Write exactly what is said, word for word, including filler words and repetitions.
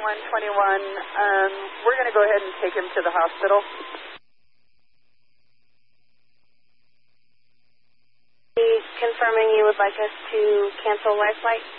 one twenty-one. Um, we're going to go ahead and take him to the hospital. Confirming you would like us to cancel life flight?